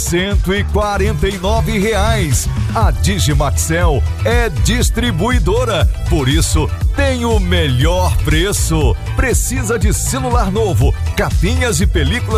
R$149. A Digimaxel é distribuidora, por isso tem o melhor preço. Precisa de celular novo, capinhas e películas